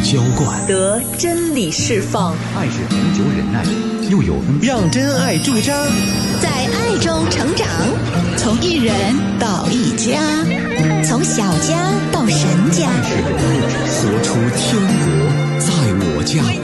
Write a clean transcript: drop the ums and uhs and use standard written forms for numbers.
浇灌， 得真理释放。 爱是恒久忍耐，又有恩慈， 让真爱驻扎， 在爱中成长，从一人到一家，从小家到神家， 活出天国在我家。